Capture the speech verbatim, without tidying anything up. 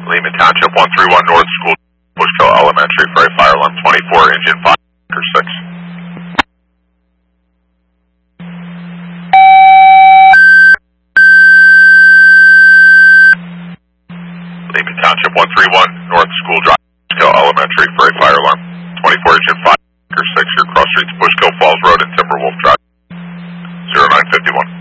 Lehman Township one three one North School, Bushkill Elementary, Freight Fire Alarm twenty-four, engine five, or six. Lehman Township one three one North School Drive, Bushkill Elementary, Freight Fire Alarm twenty-four, engine five, or six. Your cross streets Bushkill Falls Road and Timberwolf Drive. zero nine fifty-one.